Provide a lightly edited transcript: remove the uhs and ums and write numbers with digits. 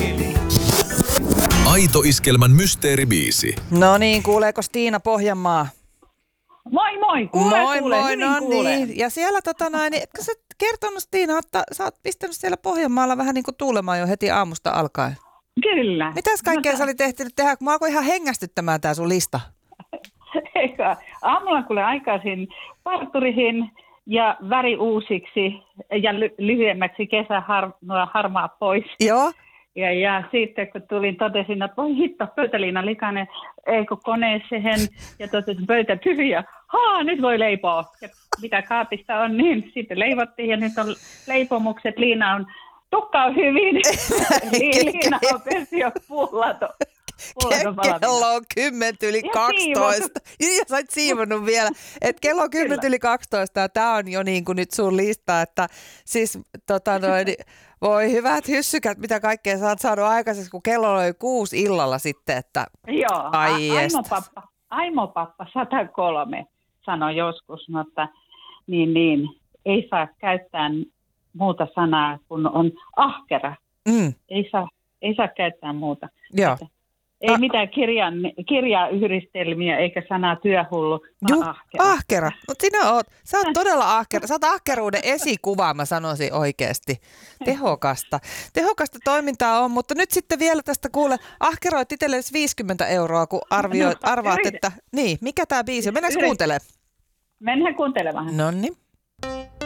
Aito Iskelmän mysteeribiisi. No niin, kuuleeko Tiina Pohjanmaa? Moi moi, kuulee, hyvin no kuulee. niin. Ja siellä niin etkö sä kertonut Tiina, että sä oot pistänyt siellä Pohjanmaalla vähän niin kuin tuulemaan jo heti aamusta alkaen? Kyllä. Mitäs kaikkea sä olit ehtinyt tehdä, kun mä alkoin ihan hengästyttämään tää sun lista? Eikä. Aamulla kuule aikaisin parturihin ja väri uusiksi ja lyhyemmäksi harmaa pois. Joo. Ja sitten kun totesin, että voi hitto, pöytäliina likainen, eikö koneeseen, ja totesin pöytä tyhjä. Nyt voi leipoa. Ja mitä kaapista on, niin sitten leivottiin, ja nyt on leipomukset. Liina on, tukka on hyvin, Liina on pesio pullato. Kello on 10:12. Ja sä oot siivonnut vielä, että kello on 10:12 ja tää on jo niin kuin nyt sun lista, että siis voi hyvät hyssykät, mitä kaikkea sä oot saanut aikaiseksi, kun kello oli 6 illalla sitten, että joo, aimopappa 103 sanoi joskus, mutta niin, ei saa käyttää muuta sanaa, kun on ahkera. Ei saa käyttää muuta. Joo. Ei mitään kirjayhdistelmiä eikä sanaa työhullu, vaan ahkera. Mutta sä oot todella ahkera. Sä oot ahkeruuden esikuva, mä sanoisin oikeasti. Tehokasta toimintaa on, mutta nyt sitten vielä tästä kuule, ahkeroit itsellesi 50 €, kun arvaat, että niin, mikä tää biisi on. Mennäänkö kuuntelemaan? Mennään kuuntelemaan. Noniin.